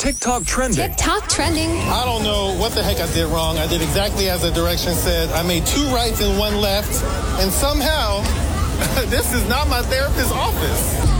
TikTok trending. TikTok trending. I don't know what the heck I did wrong. I did exactly as the directions said. I made 2 rights and 1 left. And somehow, this is not my therapist's office.